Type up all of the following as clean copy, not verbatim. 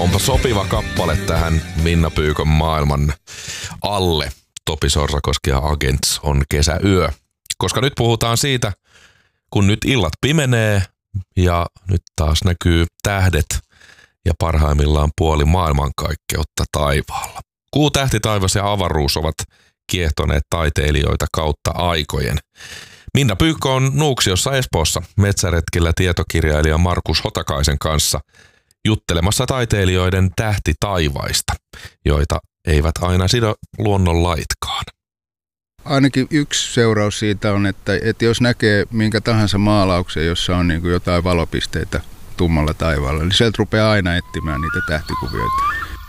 Onpa sopiva kappale tähän Minna Pyykön maailman alle. Topi Sorsakoski ja Agents on kesäyö. Koska nyt puhutaan siitä, kun nyt illat pimenee ja nyt taas näkyy tähdet ja parhaimmillaan puoli maailmankaikkeutta taivaalla. Kuu, tähti, taivas ja avaruus ovat kiehtoneet taiteilijoita kautta aikojen. Minna Pyykkö on Nuuksiossa Espoossa metsäretkillä tietokirjailija Markus Hotakaisen kanssa juttelemassa taiteilijoiden tähtitaivaista, joita eivät aina sido luonnonlaitkaan. Ainakin yksi seuraus siitä on, että jos näkee minkä tahansa maalauksen, jossa on niin kuin jotain valopisteitä tummalla taivaalla, niin sieltä rupeaa aina etsimään niitä tähtikuvioita.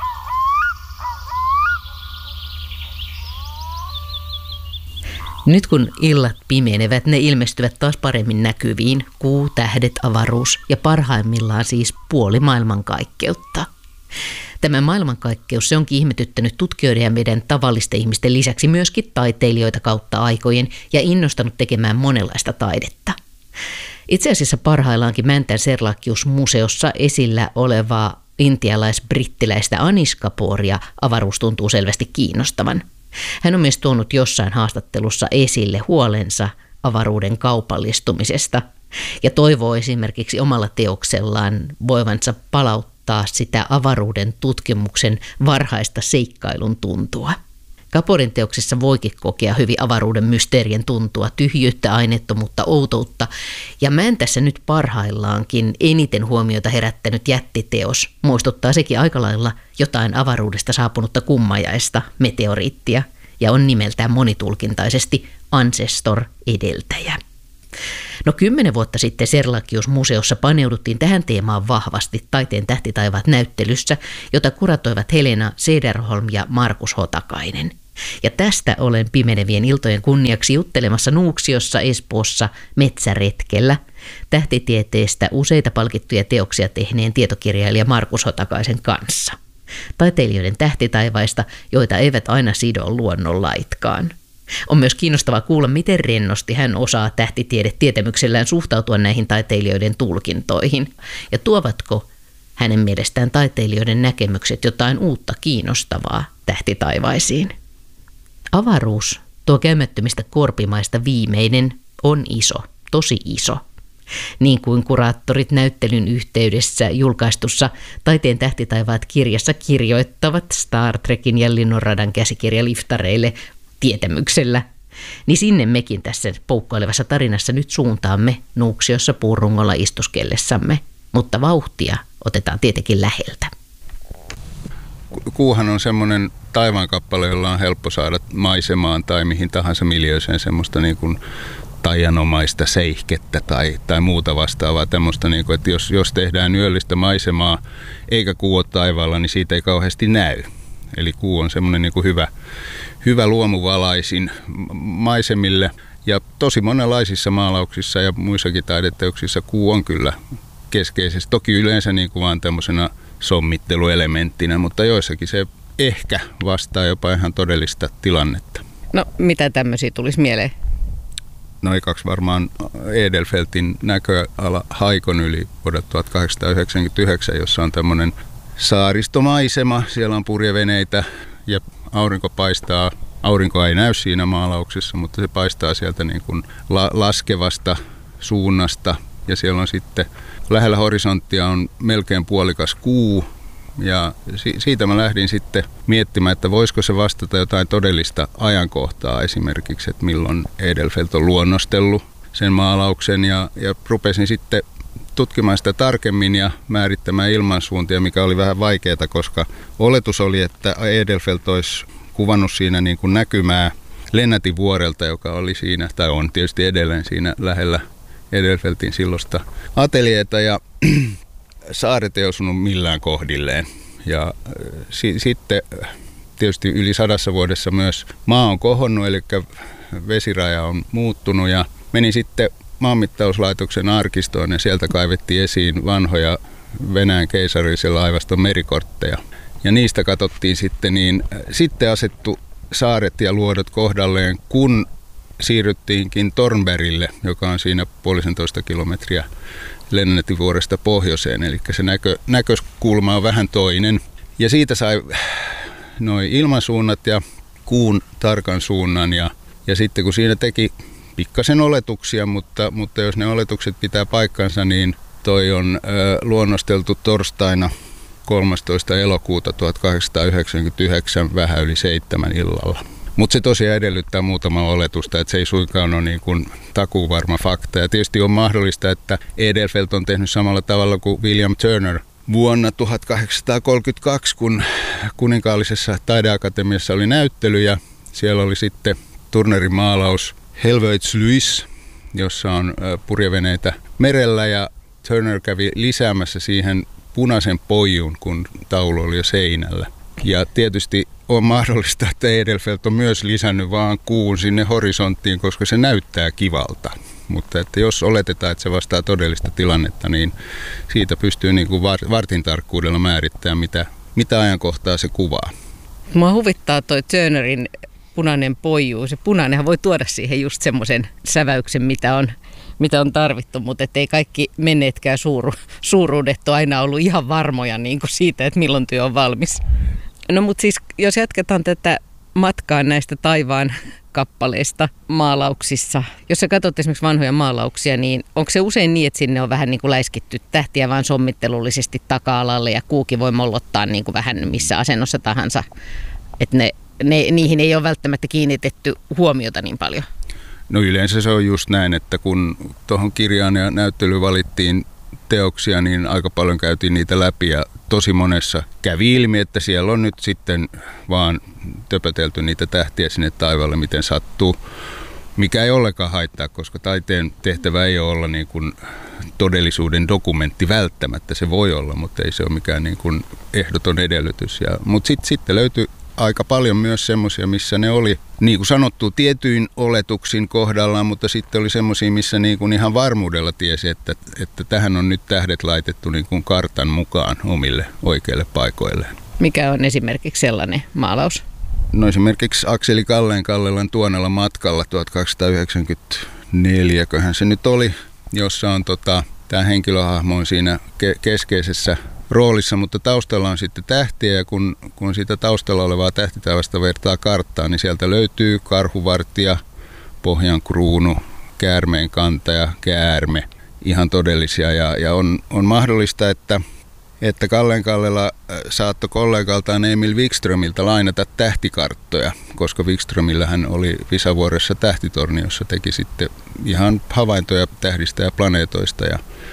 Nyt kun illat pimenevät, ne ilmestyvät taas paremmin näkyviin. Kuu, tähdet, avaruus ja parhaimmillaan siis puoli maailmankaikkeutta. Tämä maailmankaikkeus se onkin ihmetyttänyt tutkijoiden ja meidän tavallisten ihmisten lisäksi myöskin taiteilijoita kautta aikojen ja innostanut tekemään monenlaista taidetta. Itse asiassa parhaillaankin Mäntän Serlachius-museossa esillä olevaa intialais-brittiläistä Anish Kapooria avaruus tuntuu selvästi kiinnostavan. Hän on myös tuonut jossain haastattelussa esille huolensa avaruuden kaupallistumisesta ja toivoo esimerkiksi omalla teoksellaan voivansa palauttaa sitä avaruuden tutkimuksen varhaista seikkailun tuntua. Kaporin teoksessa voikin kokea hyvin avaruuden mysteerien tuntua, tyhjyyttä, aineettomuutta, outoutta. Ja Mäntässä nyt parhaillaankin eniten huomiota herättänyt jättiteos muistuttaa sekin aika lailla jotain avaruudesta saapunutta kummajaista, meteoriittia, ja on nimeltään monitulkintaisesti Ancestor-edeltäjä. No 10 vuotta sitten Serlachius-museossa paneuduttiin tähän teemaan vahvasti Taiteen tähtitaivaat -näyttelyssä, jota kuratoivat Helena Cederholm ja Markus Hotakainen. Ja tästä olen pimenevien iltojen kunniaksi juttelemassa Nuuksiossa Espoossa metsäretkellä tähtitieteestä useita palkittuja teoksia tehneen tietokirjailija Markus Hotakaisen kanssa. Taiteilijoiden tähtitaivaista, joita eivät aina sido luonnonlaitkaan. On myös kiinnostavaa kuulla, miten rennosti hän osaa tähtitiedetietämyksellään suhtautua näihin taiteilijoiden tulkintoihin ja tuovatko hänen mielestään taiteilijoiden näkemykset jotain uutta kiinnostavaa tähtitaivaisiin. Avaruus, tuo käymättömistä korpimaista viimeinen, on iso, tosi iso. Niin kuin kuraattorit näyttelyn yhteydessä julkaistussa Taiteen tähtitaivaat -kirjassa kirjoittavat Star Trekin ja Linnunradan käsikirjaliftareille tietämyksellä, niin sinne mekin tässä poukkoilevassa tarinassa nyt suuntaamme Nuuksiossa puurungolla istuskellessamme, mutta vauhtia otetaan tietenkin läheltä. Kuuhan on semmoinen taivaankappale, jolla on helppo saada maisemaan tai mihin tahansa miljööseen semmoista niin kuin taianomaista seihkettä tai muuta vastaavaa. Tämmöistä, niin kuin, että jos tehdään yöllistä maisemaa eikä kuu ole taivaalla, niin siitä ei kauheasti näy. Eli kuu on semmoinen niin kuin hyvä luomuvalaisin maisemille. Ja tosi monenlaisissa maalauksissa ja muissakin taideteoksissa kuu on kyllä keskeisesti. Toki yleensä niin kuin vaan tämmöisenä sommitteluelementtinä, mutta joissakin se ehkä vastaa jopa ihan todellista tilannetta. No, mitä tämmöisiä tulisi mieleen? No ekaksi varmaan Edelfeltin näköala Haikon yli vuodelta 1899, jossa on tämmöinen saaristomaisema. Siellä on purjeveneitä ja aurinko paistaa. Aurinko ei näy siinä maalauksessa, mutta se paistaa sieltä niin kuin laskevasta suunnasta. Ja siellä on sitten lähellä horisonttia on melkein puolikas kuu. Ja siitä mä lähdin sitten miettimään, että voisiko se vastata jotain todellista ajankohtaa esimerkiksi, että milloin Edelfelt on luonnostellut sen maalauksen. Ja rupesin sitten tutkimaan sitä tarkemmin ja määrittämään ilmansuuntia, mikä oli vähän vaikeaa, koska oletus oli, että Edelfelt olisi kuvannut siinä niin kuin näkymää Lennätin vuorelta, joka oli siinä, tai on tietysti edelleen siinä lähellä Edelfeltin silloista ateljeeta, ja saaret ei osunut millään kohdilleen. Ja sitten tietysti yli 100 vuodessa myös maa on kohonnut, eli vesiraja on muuttunut, ja menin sitten maanmittauslaitoksen arkistoon ja sieltä kaivettiin esiin vanhoja Venäjän keisarillisen laivaston merikortteja. Ja niistä katsottiin sitten, niin sitten asettu saaret ja luodot kohdalleen, kun siirryttiinkin Tornbergille, joka on siinä 1,5 kilometriä Lennätinvuoresta pohjoiseen, eli se näkökulma on vähän toinen. Ja siitä sai noi ilmansuunnat ja kuun tarkan suunnan ja sitten kun siinä teki pikkasen oletuksia, mutta jos ne oletukset pitää paikkansa, niin toi on luonnosteltu torstaina 13. elokuuta 1899 vähän yli 7 illalla. Mutta se tosiaan edellyttää muutama oletusta, että se ei suinkaan ole niin kuin takuuvarma fakta. Ja tietysti on mahdollista, että Edelfelt on tehnyt samalla tavalla kuin William Turner vuonna 1832, kun kuninkaallisessa taideakatemiassa oli näyttely ja siellä oli sitten Turnerin maalaus Helvoetsluis, jossa on purjeveneitä merellä ja Turner kävi lisäämässä siihen punaisen poijun, kun taulu oli jo seinällä. Ja tietysti on mahdollista, että Edelfelt on myös lisännyt vaan kuun sinne horisonttiin, koska se näyttää kivalta. Mutta että jos oletetaan, että se vastaa todellista tilannetta, niin siitä pystyy niin kuin vartin tarkkuudella määrittämään, mitä ajankohtaa se kuvaa. Mua huvittaa toi Turnerin punainen poiju. Se punainenhan voi tuoda siihen just semmoisen säväyksen, mitä on tarvittu, mutta ei kaikki menneetkään suuruudet ole aina ollut ihan varmoja niin kuin siitä, että milloin työ on valmis. No mutta siis jos jatketaan tätä matkaa näistä taivaan kappaleista maalauksissa. Jos sä katsot esimerkiksi vanhoja maalauksia, niin onko se usein niin, että sinne on vähän niin kuin läiskitty tähtiä vaan sommittelullisesti taka-alalle ja kuukin voi mollottaa niin kuin vähän missä asennossa tahansa, että niihin ei ole välttämättä kiinnitetty huomiota niin paljon? No yleensä se on just näin, että kun tuohon kirjaan ja näyttelyyn valittiin teoksia, niin aika paljon käytiin niitä läpi ja tosi monessa kävi ilmi, että siellä on nyt sitten vaan töpötelty niitä tähtiä sinne taivaalle, miten sattuu, mikä ei ollenkaan haittaa, koska taiteen tehtävä ei ole olla niin kuin todellisuuden dokumentti välttämättä. Se voi olla, mutta ei se ole mikään niin kuin ehdoton edellytys. Mutta sitten löytyi aika paljon myös semmoisia, missä ne oli, niin kuin sanottu, tietyin oletuksin kohdallaan, mutta sitten oli semmoisia, missä niin kuin ihan varmuudella tiesi, että tähän on nyt tähdet laitettu niin kuin kartan mukaan omille oikeille paikoille. Mikä on esimerkiksi sellainen maalaus? No esimerkiksi Akseli Kallenkallelan Tuonelan matkalla 1894, köhän se nyt oli, jossa on tämä henkilöhahmo on siinä keskeisessä roolissa, mutta taustalla on sitten tähtiä ja kun sitä taustalla olevaa tähtitaivasta vertaa karttaan, niin sieltä löytyy karhuvartija, pohjan kruunu, käärmeen kantaja, käärme, ihan todellisia ja on mahdollista, että Kallenkallela saattoi kollegaltaan Emil Wikströmiltä lainata tähtikarttoja, koska Wikströmillähän oli Visavuoressa tähtitorni, jossa teki sitten ihan havaintoja tähdistä ja planeetoista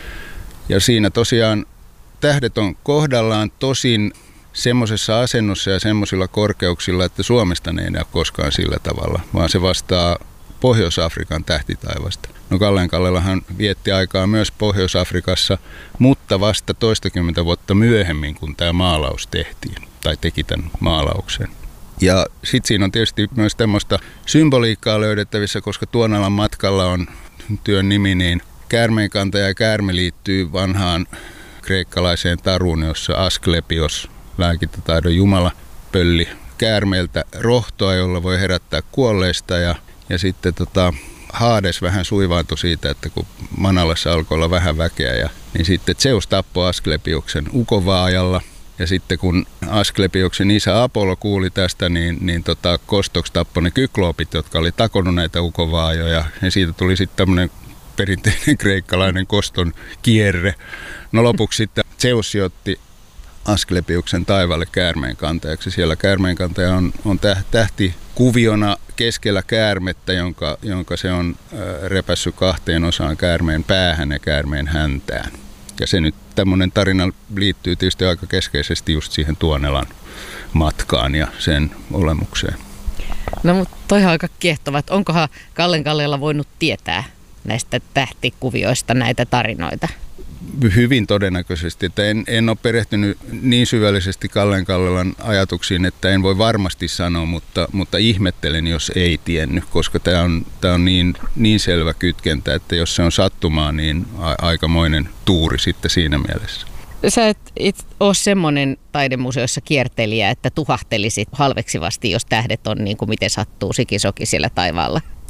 ja siinä tosiaan tähdet on kohdallaan, tosin semmoisessa asennossa ja semmoisilla korkeuksilla, että Suomesta ne ei näy koskaan sillä tavalla, vaan se vastaa Pohjois-Afrikan tähtitaivasta. No Kallenkallellahan vietti aikaa myös Pohjois-Afrikassa, mutta vasta toistakymmentä vuotta myöhemmin, kun tämä maalaus tehtiin, tai teki tämän maalauksen. Ja sitten siinä on tietysti myös tämmöistä symboliikkaa löydettävissä, koska Tuonelan matkalla on työn nimi, niin käärmeenkantaja ja käärme liittyy vanhaan kreikkalaiseen taruun, jossa Asklepios, lääkintätaidon jumala, pölli käärmeeltä rohtoa, jolla voi herättää kuolleista. Ja sitten Hades vähän suivaantui siitä, että kun Manalassa alkoi olla vähän väkeä, niin sitten Zeus tappoi Asklepioksen ukovaajalla. Ja sitten kun Asklepioksen isä Apollo kuuli tästä, niin kostoksi tappoi ne kykloopit, jotka oli takonut näitä ukovaajoja. Ja siitä tuli sitten tämmöinen perinteinen kreikkalainen koston kierre. No lopuksi sitten Zeus sijoitti Asklepioksen taivaalle käärmeenkantajaksi. Siellä käärmeenkantaja on tähtikuviona keskellä käärmettä, jonka se on repässyt kahteen osaan, käärmeen päähän ja käärmeen häntään. Ja se nyt tämmöinen tarina liittyy tietysti aika keskeisesti just siihen Tuonelan matkaan ja sen olemukseen. No mutta toihan on aika kiehtovat. Onkohan Kallenkallela voinut tietää näistä tähtikuvioista näitä tarinoita? Hyvin todennäköisesti, että en ole perehtynyt niin syvällisesti Kallenkallelan ajatuksiin, että en voi varmasti sanoa, mutta ihmettelen, jos ei tiennyt, koska tämä on niin selvä kytkentä, että jos se on sattumaa, niin aikamoinen tuuri sitten siinä mielessä. Sä et ole semmoinen taidemuseossa kiertelijä, että tuhahtelisit halveksivasti, jos tähdet on niin kuin miten sattuu sikisoki siellä taivaalla.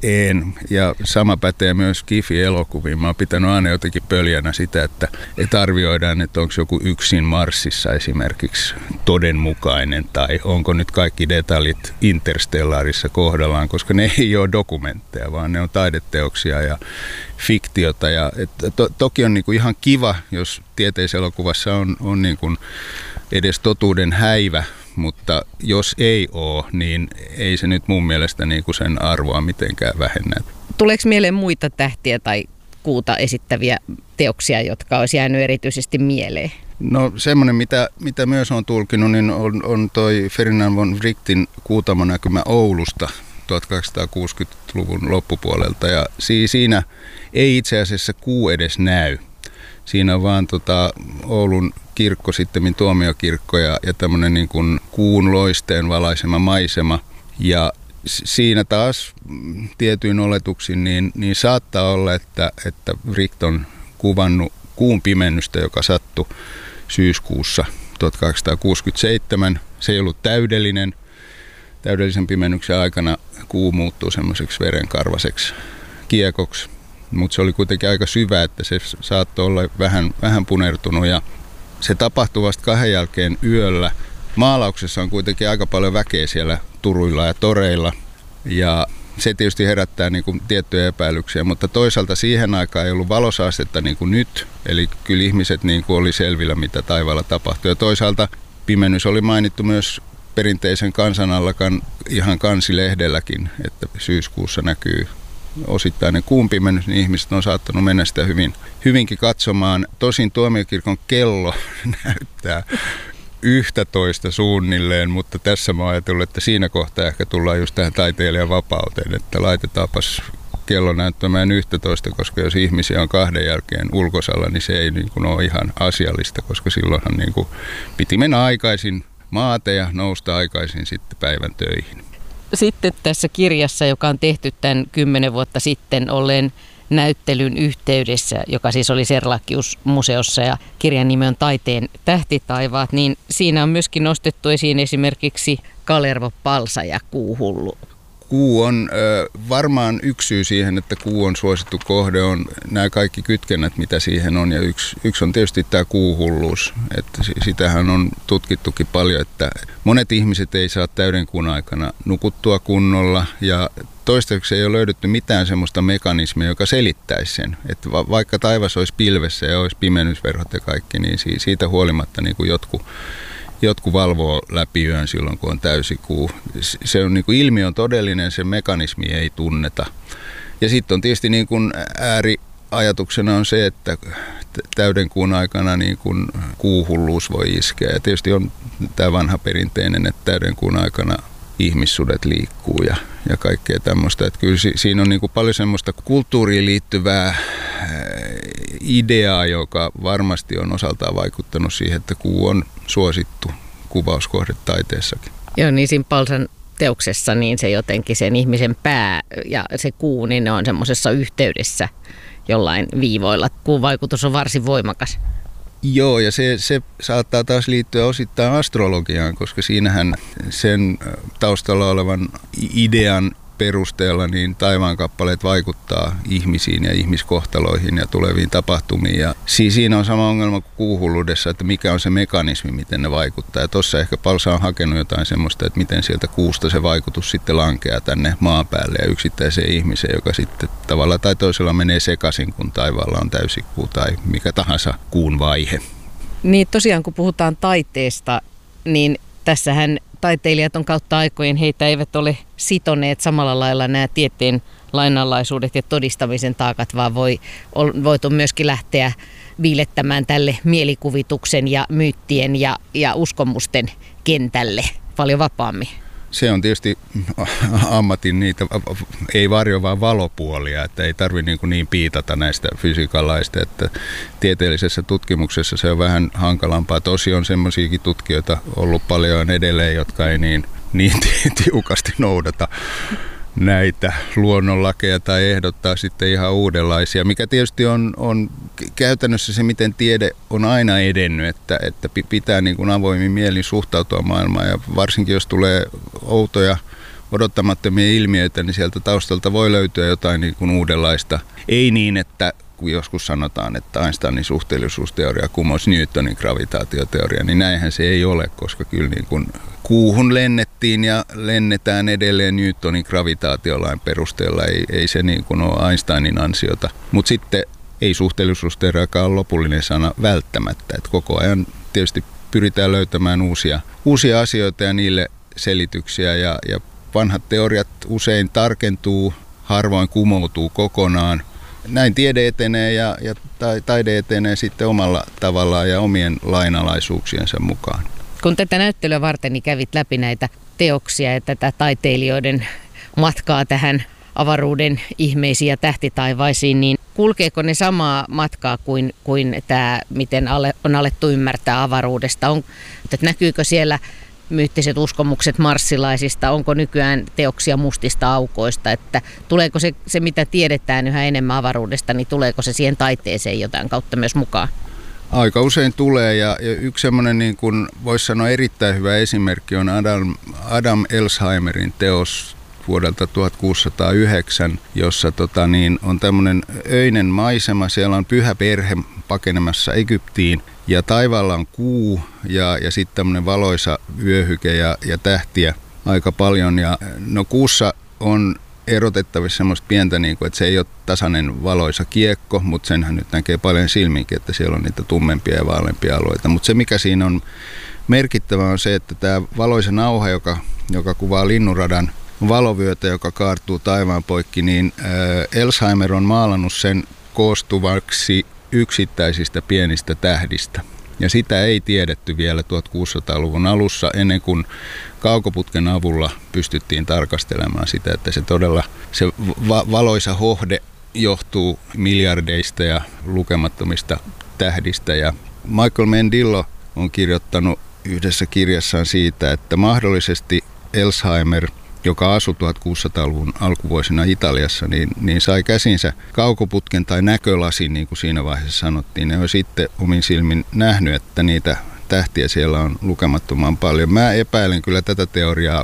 En. Ja sama pätee myös Skifi-elokuviin. Mä oon pitänyt aina jotenkin pöljänä sitä, että arvioidaan, että onko joku yksin Marsissa esimerkiksi todenmukainen tai onko nyt kaikki detaljit Interstellarissa kohdallaan, koska ne ei ole dokumentteja, vaan ne on taideteoksia ja fiktiota. Ja, toki on niinku ihan kiva, jos tieteiselokuvassa on niinku edes totuuden häivä, mutta jos ei ole, niin ei se nyt mun mielestä niinku sen arvoa mitenkään vähennä. Tuleeko mieleen muita tähtiä tai kuuta esittäviä teoksia, jotka olisi jäänyt erityisesti mieleen? No semmoinen, mitä myös on tulkinut, niin on toi Ferdinand von Wrightin Kuutamonäkymä Oulusta 1860-luvun loppupuolelta. Ja siinä ei itse asiassa kuu edes näy. Siinä on vaan Oulun kirkko, sittemmin tuomiokirkko ja tämmöinen niin kuin kuun loisteen valaisema maisema. Ja siinä taas tietyin oletuksin niin saattaa olla, että Wright on kuvannut kuun pimennystä, joka sattui syyskuussa 1867. Se ei ollut täydellinen. Täydellisen pimennyksen aikana kuu muuttuu semmoiseksi verenkarvaseksi kiekoksi. Mutta se oli kuitenkin aika syvä, että se saattoi olla vähän punertunut ja se tapahtui vasta 2 jälkeen yöllä. Maalauksessa on kuitenkin aika paljon väkeä siellä turuilla ja toreilla ja se tietysti herättää niin kuin tiettyjä epäilyksiä, mutta toisaalta siihen aikaan ei ollut valosaastetta niin kuin nyt, eli kyllä ihmiset niin kuin oli selvillä, mitä taivaalla tapahtui. Ja toisaalta pimennys oli mainittu myös perinteisen kansanallakan ihan kansilehdelläkin, että syyskuussa näkyy osittainen kuun pimennys, niin ihmiset on saattanut mennä sitä hyvinkin katsomaan. Tosin tuomiokirkon kello näyttää 11 suunnilleen, mutta tässä mä ajatellut, että siinä kohtaa ehkä tullaan just tähän taiteilijan vapauteen, että laitetaanpas kello näyttämään 11, koska jos ihmisiä on 2 jälkeen ulkosalla, niin se ei niin kuin ole ihan asiallista, koska silloinhan niin kuin piti mennä aikaisin maate ja nousta aikaisin sitten päivän töihin. Sitten tässä kirjassa, joka on tehty tämän 10 vuotta sitten olleen näyttelyn yhteydessä, joka siis oli Serlachius-museossa ja kirjan nimi on Taiteen tähtitaivaat, niin siinä on myöskin nostettu esiin esimerkiksi Kalervo Palsa ja Kuuhullu. Kuu on varmaan yksi syy siihen, että kuu on suosittu kohde, on nämä kaikki kytkennät, mitä siihen on. Ja yksi on tietysti tämä kuuhulluus. Että sitähän on tutkittukin paljon, että monet ihmiset ei saa täydenkuun aikana nukuttua kunnolla. Ja toistaiseksi ei ole löydetty mitään semmoista mekanismia, joka selittäisi sen. Että vaikka taivas olisi pilvessä ja olisi pimennysverhot ja kaikki, niin siitä huolimatta niin kuin jotkut valvoo läpi yön silloin, kun on täysikuu. Se on, niin kuin ilmiö on todellinen, se mekanismi ei tunneta. Ja sitten on tietysti niin kuin ääriajatuksena on se, että täydenkuun aikana niin kuin kuuhulluus voi iskeä. Ja tietysti on tämä vanha perinteinen, että täydenkuun aikana ihmissudet liikkuu ja kaikkea tämmöistä. Että kyllä siinä on niin kuin paljon semmoista kulttuuriin liittyvää ideaa, joka varmasti on osaltaan vaikuttanut siihen, että kuu on suosittu kuvauskohde taiteessakin. Joo, niin siinä Palsan teoksessa niin se jotenkin sen ihmisen pää ja se kuu, niin ne on semmoisessa yhteydessä jollain viivoilla. Kuun vaikutus on varsin voimakas. Joo, ja se saattaa taas liittyä osittain astrologiaan, koska siinähän sen taustalla olevan idean perusteella niin taivaankappaleet vaikuttaa ihmisiin ja ihmiskohtaloihin ja tuleviin tapahtumiin. Ja siinä on sama ongelma kuin kuuhulluudessa, että mikä on se mekanismi, miten ne vaikuttaa. Ja tuossa ehkä Palsa on hakenut jotain semmoista, että miten sieltä kuusta se vaikutus sitten lankeaa tänne maan päälle ja yksittäiseen ihmiseen, joka sitten tavalla tai toisella menee sekaisin, kun taivaalla on täysikuu tai mikä tahansa kuun vaihe. Niin tosiaan, kun puhutaan taiteesta, niin tässähän taiteilijat on kautta aikojen, heitä eivät ole sitoneet samalla lailla nämä tieteen lainalaisuudet ja todistamisen taakat, vaan voitu myöskin lähteä viilettämään tälle mielikuvituksen ja myyttien ja uskomusten kentälle paljon vapaammin. Se on tietysti ammatin niitä, ei varjo vaan valopuolia, että ei tarvitse niin piitata näistä fysiikan laista, että tieteellisessä tutkimuksessa se on vähän hankalampaa. Tosi on semmoisiakin tutkijoita ollut paljon edelleen, jotka ei niin tiukasti noudata näitä luonnonlakeja tai ehdottaa sitten ihan uudenlaisia, mikä tietysti on käytännössä se, miten tiede on aina edennyt, että pitää niin kuin avoimin mielin suhtautua maailmaan ja varsinkin jos tulee outoja odottamattomia ilmiöitä, niin sieltä taustalta voi löytyä jotain niin kuin uudenlaista. Ei niin, että kun joskus sanotaan, että Einsteinin suhteellisuusteoria kumosi Newtonin gravitaatioteoria, niin näinhän se ei ole, koska kyllä niin kuin kuuhun lennettiin ja lennetään edelleen Newtonin gravitaatiolain perusteella. Ei se niin kuin ole Einsteinin ansiota. Mutta sitten ei suhteellisuusteoriakaan ole lopullinen sana välttämättä. Et koko ajan tietysti pyritään löytämään uusia asioita ja niille selityksiä. Ja vanhat teoriat usein tarkentuu, harvoin kumoutuu kokonaan. Näin tiede etenee ja taide etenee sitten omalla tavallaan ja omien lainalaisuuksiensa mukaan. Kun tätä näyttelyä varten niin kävit läpi näitä teoksia ja tätä taiteilijoiden matkaa tähän avaruuden ihmeisiin ja tähtitaivaisiin, niin kulkeeko ne samaa matkaa kuin tämä, miten on alettu ymmärtää avaruudesta? Näkyykö siellä myyttiset uskomukset marssilaisista, onko nykyään teoksia mustista aukoista, että tuleeko se mitä tiedetään yhä enemmän avaruudesta, niin tuleeko se siihen taiteeseen jotain kautta myös mukaan? Aika usein tulee ja yksi semmoinen niin kuin voisi sanoa erittäin hyvä esimerkki on Adam Elsheimerin teos vuodelta 1609, jossa on tämmöinen öinen maisema, siellä on pyhä perhe pakenemassa Egyptiin ja taivaalla on kuu ja sitten tämmöinen valoisa vyöhyke ja tähtiä aika paljon ja no kuussa on erotettavissa semmoista pientä, niin kuin, että se ei ole tasainen valoisa kiekko, mutta senhän nyt näkee paljon silminkin, että siellä on niitä tummempia ja vaaleampia alueita. Mutta se, mikä siinä on merkittävä, on se, että tämä valoisa nauha, joka kuvaa linnunradan valovyötä, joka kaartuu taivaan poikki, niin Elsheimer on maalannut sen koostuvaksi yksittäisistä pienistä tähdistä. Ja sitä ei tiedetty vielä 1600-luvun alussa ennen kuin kaukoputken avulla pystyttiin tarkastelemaan sitä, että se todella se valoisa hohde johtuu miljardeista ja lukemattomista tähdistä. Ja Michael Mendillo on kirjoittanut yhdessä kirjassaan siitä, että mahdollisesti Elsheimer, joka asui 1600-luvun alkuvuosina Italiassa, niin sai käsinsä kaukoputken tai näkölasin, niin kuin siinä vaiheessa sanottiin. Ne on sitten omin silmin nähnyt, että niitä tähtiä siellä on lukemattoman paljon. Mä epäilen kyllä tätä teoriaa,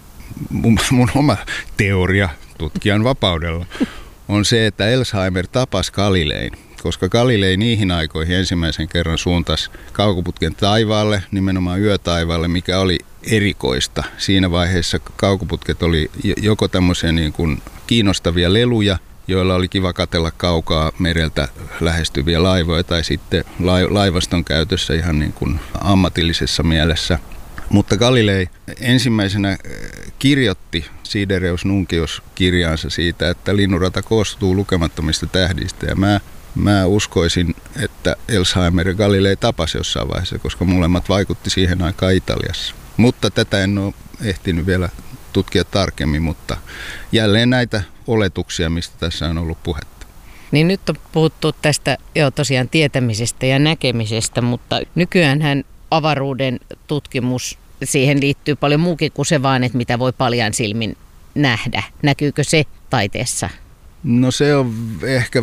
mun oma teoria tutkijan vapaudella on se, että Elsheimer tapasi Galilein, koska Galilei niihin aikoihin ensimmäisen kerran suuntasi kaukoputken taivaalle, nimenomaan yötaivaalle, mikä oli erikoista. Siinä vaiheessa kaukoputket oli joko tämmöisiä niin kuin kiinnostavia leluja, joilla oli kiva katsella kaukaa mereltä lähestyviä laivoja, tai sitten laivaston käytössä ihan niin kuin ammatillisessa mielessä. Mutta Galilei ensimmäisenä kirjoitti Sidereus Nuncios -kirjaansa siitä, että linnunrata koostuu lukemattomista tähdistä, ja mä uskoisin, että Elsheimer ja Galilei tapasi jossain vaiheessa, koska molemmat vaikutti siihen aikaan Italiassa. Mutta tätä en ole ehtinyt vielä tutkia tarkemmin, mutta jälleen näitä oletuksia, mistä tässä on ollut puhetta. Niin nyt on puhuttu tästä tosiaan tietämisestä ja näkemisestä, mutta nykyäänhän avaruuden tutkimus, siihen liittyy paljon muukin kuin se vaan, että mitä voi paljain silmin nähdä. Näkyykö se taiteessa? No se on ehkä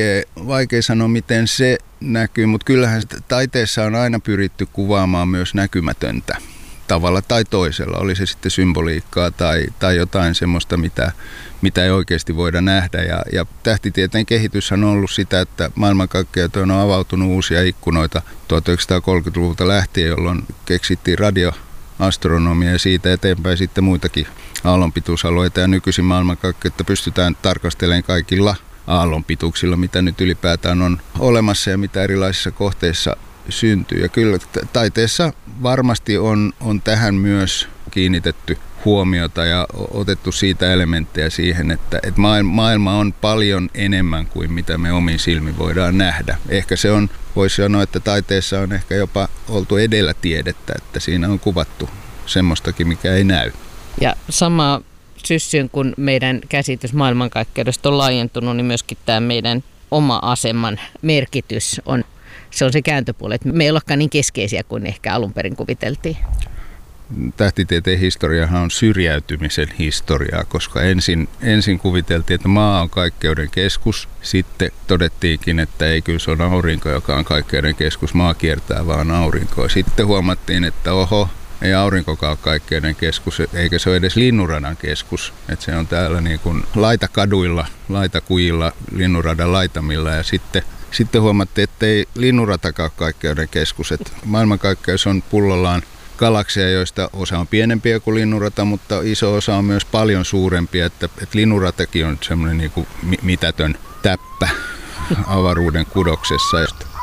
vaikea sanoa, miten se näkyy, mutta kyllähän taiteessa on aina pyritty kuvaamaan myös näkymätöntä tavalla tai toisella. Oli se sitten symboliikkaa tai jotain semmoista, mitä ei oikeasti voida nähdä. Ja tähtitieteen kehitys on ollut sitä, että maailmankaikkeuden on avautunut uusia ikkunoita 1930-luvulta lähtien, jolloin keksittiin radioastronomia ja siitä eteenpäin sitten muitakin aallonpituusalueita. Ja nykyisin maailmankaikkeutta pystytään tarkastelemaan kaikilla aallonpituuksilla, mitä nyt ylipäätään on olemassa ja mitä erilaisissa kohteissa syntyy. Ja kyllä taiteessa varmasti on tähän myös kiinnitetty huomiota ja otettu siitä elementtejä siihen, että maailma on paljon enemmän kuin mitä me omin silmin voidaan nähdä. Ehkä se on, voisi sanoa, että taiteessa on ehkä jopa oltu edellä tiedettä, että siinä on kuvattu semmoistakin, mikä ei näy. Ja sama syssyyn, kun meidän käsitys maailmankaikkeudesta on laajentunut, niin myöskin tämä meidän oma aseman merkitys on se kääntöpuoli, että me ei olekaan niin keskeisiä kuin ehkä alun perin kuviteltiin. Tähtitieteen historiahan on syrjäytymisen historiaa, koska ensin kuviteltiin, että maa on kaikkeuden keskus. Sitten todettiinkin, että ei, kyllä se on aurinko, joka on kaikkeuden keskus. Maa kiertää vaan aurinkoa. Sitten huomattiin, että ei aurinkokaikkeuden keskus, eikä se ole edes linnunradan keskus. Että se on täällä niin kuin laitakaduilla, laitakujilla, linnunradan laitamilla ja sitten huomattiin, että ei linnunratakaikkeuden keskus. Että maailmankaikkeus on pullollaan galakseja, joista osa on pienempiä kuin linnunrata, mutta iso osa on myös paljon suurempia. Että linnunratakin on semmoinen niin kuin mitätön täppä avaruuden kudoksessa.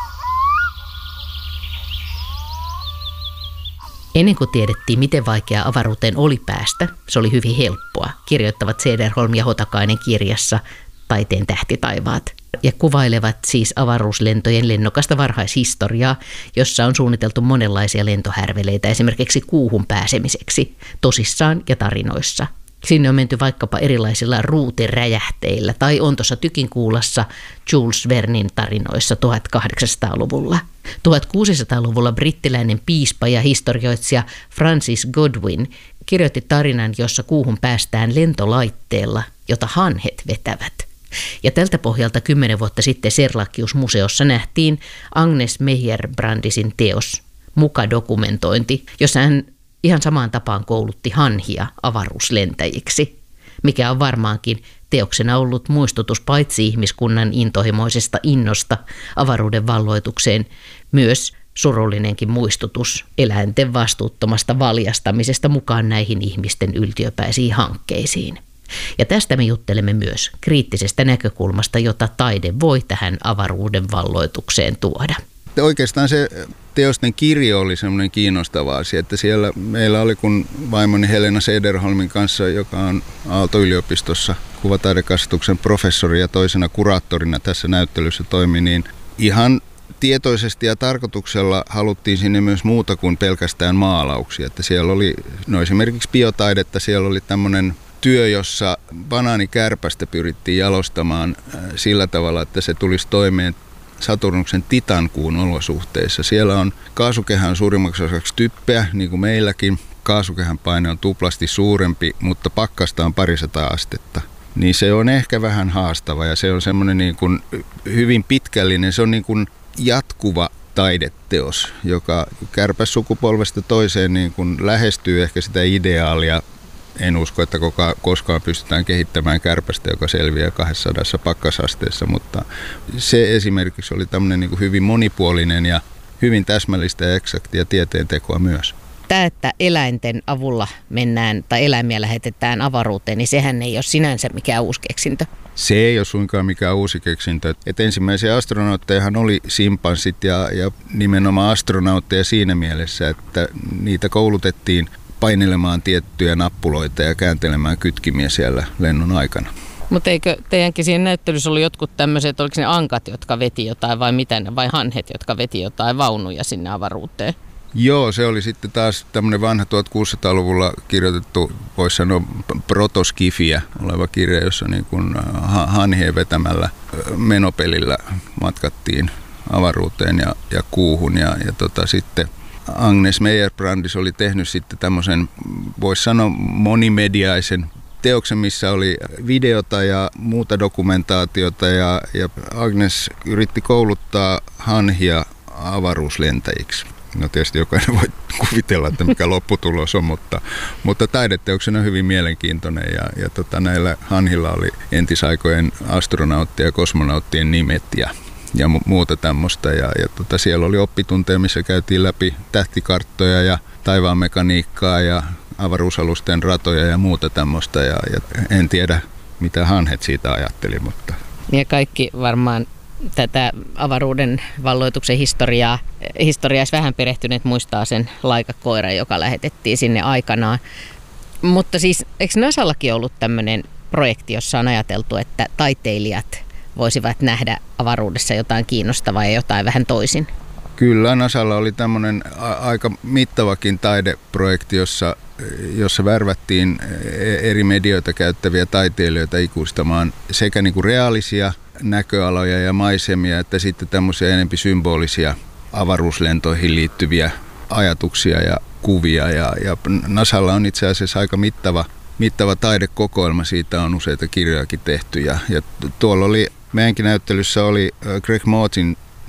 Ennen kuin tiedettiin, miten vaikeaa avaruuteen oli päästä, se oli hyvin helppoa, kirjoittavat Cederholm ja Hotakainen kirjassa Taiteen tähtitaivaat. Ja kuvailevat siis avaruuslentojen lennokasta varhaishistoriaa, jossa on suunniteltu monenlaisia lentohärveleitä esimerkiksi kuuhun pääsemiseksi, tosissaan ja tarinoissa. Sinne on menty vaikkapa erilaisilla ruuteräjähteillä tai on tuossa Tykinkuulassa Jules Vernin tarinoissa 1800-luvulla. 1600-luvulla brittiläinen piispa ja historioitsija Francis Godwin kirjoitti tarinan, jossa kuuhun päästään lentolaitteella, jota hanhet vetävät. Ja tältä pohjalta 10 vuotta sitten Serlachius-museossa nähtiin Agnes Meyer-Brandisin teos Muka-dokumentointi, jossa hän ihan samaan tapaan koulutti hanhia avaruuslentäjiksi, mikä on varmaankin teoksena ollut muistutus paitsi ihmiskunnan intohimoisesta innosta avaruuden valloitukseen, myös surullinenkin muistutus eläinten vastuuttomasta valjastamisesta mukaan näihin ihmisten yltiöpäisiin hankkeisiin. Ja tästä me juttelemme myös kriittisestä näkökulmasta, jota taide voi tähän avaruuden valloitukseen tuoda. Oikeastaan se teosten kirjo oli semmoinen kiinnostava asia, että siellä meillä oli, kun vaimoni Helena Cederholmin kanssa, joka on Aalto-yliopistossa kuvataidekasvatuksen professori ja toisena kuraattorina tässä näyttelyssä toimi, niin ihan tietoisesti ja tarkoituksella haluttiin sinne myös muuta kuin pelkästään maalauksia. Että siellä oli esimerkiksi biotaidetta, siellä oli tämmöinen työ, jossa banaanikärpästä pyrittiin jalostamaan sillä tavalla, että se tulisi toimeen Saturnuksen Titankuun olosuhteissa. Siellä on kaasukehän suurimmaksi osaksi typpeä, niin kuin meilläkin. Kaasukehän paine on tuplasti suurempi, mutta pakkasta on 200 astetta. Niin se on ehkä vähän haastava ja se on semmoinen niin kuin hyvin pitkällinen, se on niin kuin jatkuva taideteos, joka kärpässukupolvesta toiseen niin kuin lähestyy ehkä sitä ideaalia. En usko, että koskaan pystytään kehittämään kärpästä, joka selviää 200 pakkasasteessa, mutta se esimerkiksi oli tämmöinen niin kuin hyvin monipuolinen ja hyvin täsmällistä ja eksaktia tieteentekoa myös. Tämä, että eläinten avulla mennään tai eläimiä lähetetään avaruuteen, niin sehän ei ole sinänsä mikään uusi keksintö. Se ei ole suinkaan mikään uusi keksintö. Et ensimmäisiä astronauttejahan oli simpanssit ja nimenomaan astronautteja siinä mielessä, että niitä koulutettiin painelemaan tiettyjä nappuloita ja kääntelemään kytkimiä siellä lennon aikana. Mutta eikö teidänkin siinä näyttelyssä ollut jotkut tämmöiset, oliko ne ankat, jotka veti jotain vai mitä ne, vai hanhet, jotka veti jotain vaunuja sinne avaruuteen? Joo, se oli sitten taas tämmöinen vanha 1600-luvulla kirjoitettu, voisi sanoa protoskifiä oleva kirja, jossa niin kuin hanhien vetämällä menopelillä matkattiin avaruuteen ja kuuhun ja sitten Agnes Meyer-Brandis oli tehnyt sitten tämmöisen, voisi sanoa monimediaisen teoksen, missä oli videota ja muuta dokumentaatiota ja Agnes yritti kouluttaa hanhia avaruuslentäjiksi. No tietysti jokainen voi kuvitella, että mikä lopputulos on, mutta taideteoksena hyvin mielenkiintoinen ja näillä hanhilla oli entisaikojen astronauttien ja kosmonauttien nimet ja muuta tämmöistä. Ja siellä oli oppitunteja, missä käytiin läpi tähtikarttoja ja taivaanmekaniikkaa ja avaruusalusten ratoja ja muuta tämmöistä. Ja en tiedä, mitä hanhet siitä ajatteli. Mutta. Ja kaikki varmaan tätä avaruuden valloituksen historiaa vähän perehtyneet muistaa sen Laika-koiran, joka lähetettiin sinne aikanaan. Mutta siis eikö NASAllakin ollut tämmöinen projekti, jossa on ajateltu, että taiteilijat voisivat nähdä avaruudessa jotain kiinnostavaa ja jotain vähän toisin? Kyllä, NASAlla oli tämmöinen aika mittavakin taideprojekti, jossa värvättiin eri medioita käyttäviä taiteilijoita ikuistamaan sekä niin kuin reaalisia näköaloja ja maisemia, että sitten tämmöisiä enempi symbolisia avaruuslentoihin liittyviä ajatuksia ja kuvia. Ja NASAlla on itse asiassa aika mittava taidekokoelma, siitä on useita kirjojakin tehty. Ja tuolla oli, meidänkin näyttelyssä oli Greg Motin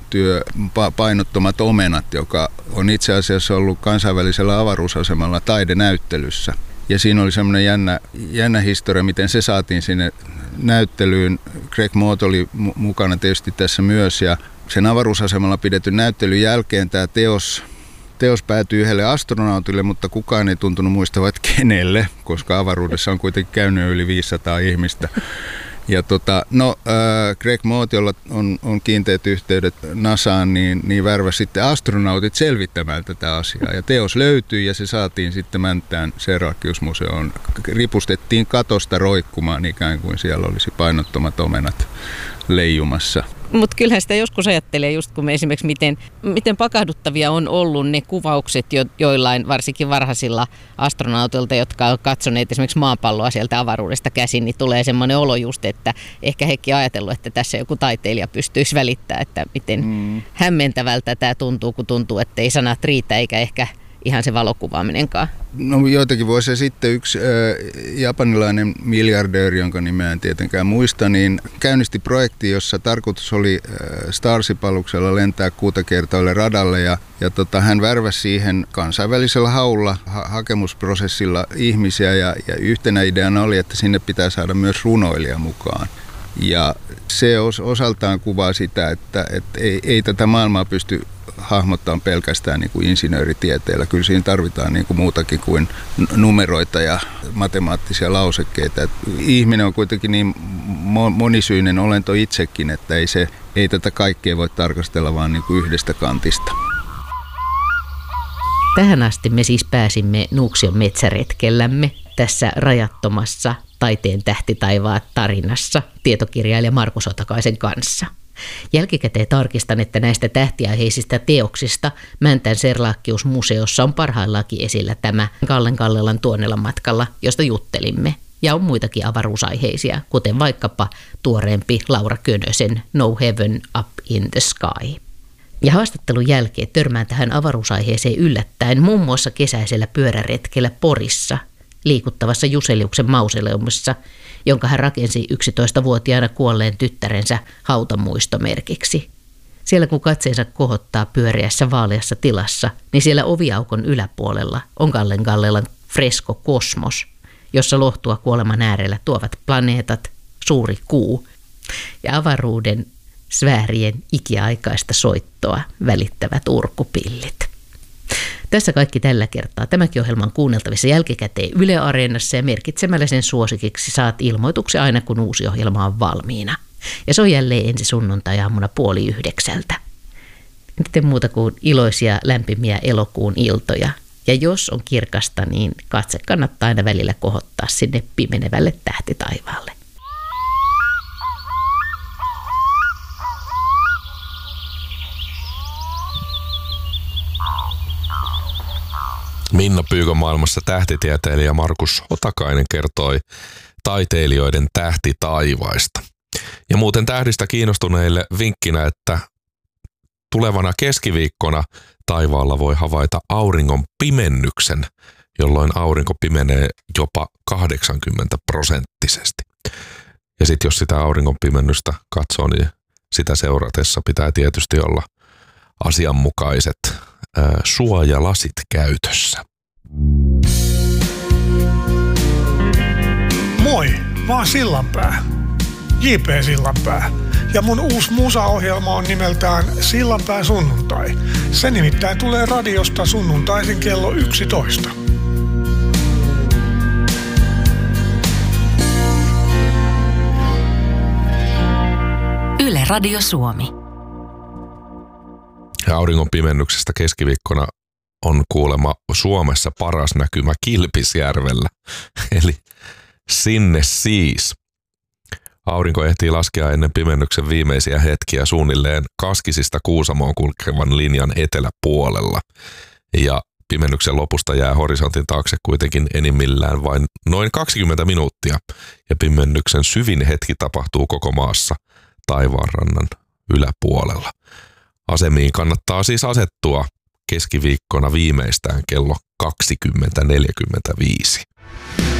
työ Painottomat omenat, joka on itse asiassa ollut kansainvälisellä avaruusasemalla taidenäyttelyssä. Ja siinä oli semmoinen jännä historia, miten se saatiin sinne näyttelyyn. Greg Moot oli mukana tietysti tässä myös, ja sen avaruusasemalla pidetyn näyttelyn jälkeen tämä teos päätyi yhdelle astronautille, mutta kukaan ei tuntunut muistavan, kenelle, koska avaruudessa on kuitenkin käynyt yli 500 ihmistä. Ja Greg Moot, jolla on kiinteät yhteydet NASAan, niin värväsi sitten astronautit selvittämään tätä asiaa. Ja teos löytyi ja se saatiin sitten Mänttään Serlachius-museoon. Ripustettiin katosta roikkumaan ikään kuin siellä olisi painottomat omenat leijumassa. Mutta kyllähän sitä joskus ajattelee, just kun me esimerkiksi miten pakahduttavia on ollut ne kuvaukset joillain varsinkin varhaisilla astronautilta, jotka on katsoneet esimerkiksi maapalloa sieltä avaruudesta käsin, niin tulee semmoinen olo just, että ehkä hekin ajatellut, että tässä joku taiteilija pystyisi välittämään, että miten hämmentävältä tämä tuntuu, kun tuntuu, että ei sanat riitä eikä ehkä ihan se valokuvaaminenkaan. No joitakin vuosia sitten yksi japanilainen miljardööri, jonka nimeä en tietenkään muista, niin käynnisti projekti, jossa tarkoitus oli Starship-aluksella lentää kuutakertoille radalle ja hän värväsi siihen kansainvälisellä haulla hakemusprosessilla ihmisiä ja yhtenä ideana oli, että sinne pitää saada myös runoilija mukaan. Ja se osaltaan kuvaa sitä, että ei tätä maailmaa pysty hahmottamaan pelkästään niin kuin insinööritieteellä. Kyllä siinä tarvitaan niin kuin muutakin kuin numeroita ja matemaattisia lausekkeita. Ihminen on kuitenkin niin monisyinen olento itsekin, että ei tätä kaikkea voi tarkastella vaan niin kuin yhdestä kantista. Tähän asti me siis pääsimme Nuuksion metsäretkellämme tässä rajattomassa Taiteen tähtitaivaat -tarinassa tietokirjailija Markus Otakaisen kanssa. Jälkikäteen tarkistan, että näistä tähtiaiheisista teoksista Mänttään Serlachius-museossa on parhaillaankin esillä tämä Kallen Kallelan Tuonelan matkalla, josta juttelimme. Ja on muitakin avaruusaiheisia, kuten vaikkapa tuoreempi Laura Könösen No Heaven Up in the Sky. Ja haastattelun jälkeen törmään tähän avaruusaiheeseen yllättäen muun muassa kesäisellä pyöräretkellä Porissa, liikuttavassa Juseliuksen mausoleumissa, jonka hän rakensi 11-vuotiaana kuolleen tyttärensä hautamuistomerkiksi. Siellä kun katseensa kohottaa pyöreässä vaaleassa tilassa, niin siellä oviaukon yläpuolella on Kallen Kallelan fresko Kosmos, jossa lohtua kuoleman äärellä tuovat planeetat, suuri kuu ja avaruuden sfäärien ikiaikaista soittoa välittävät urkupillit. Tässä kaikki tällä kertaa. Tämäkin ohjelma on kuunneltavissa jälkikäteen Yle Areenassa ja merkitsemällä sen suosikiksi saat ilmoituksen aina kun uusi ohjelma on valmiina. Ja se on jälleen ensi sunnuntai-aamuna 8:30. Nyt muuta kuin iloisia lämpimiä elokuun iltoja. Ja jos on kirkasta, niin katse kannattaa aina välillä kohottaa sinne pimenevälle tähtitaivaalle. Minna Pyykön maailmassa tähtitieteilijä Markus Otakainen kertoi taiteilijoiden tähtitaivaista. Ja muuten tähdistä kiinnostuneille vinkkinä, että tulevana keskiviikkona taivaalla voi havaita auringon pimennyksen, jolloin aurinko pimenee jopa 80%. Ja sitten jos sitä auringon pimennystä katsoo, niin sitä seuratessa pitää tietysti olla asianmukaiset suojalasit käytössä. Moi, mä oon Sillanpää. J.P. Sillanpää. Ja mun uusi musaohjelma on nimeltään Sillanpää sunnuntai. Se nimittäin tulee radiosta sunnuntaisin kello 11. Yle Radio Suomi. Ja auringon pimennyksestä keskiviikkona on kuulemma Suomessa paras näkymä Kilpisjärvellä. Eli sinne siis. Aurinko ehtii laskea ennen pimennyksen viimeisiä hetkiä suunnilleen Kaskisista Kuusamoon kulkevan linjan eteläpuolella. Ja pimennyksen lopusta jää horisontin taakse kuitenkin enimmillään vain noin 20 minuuttia. Ja pimennyksen syvin hetki tapahtuu koko maassa taivaanrannan yläpuolella. Asemiin kannattaa siis asettua keskiviikkona viimeistään kello 20.45.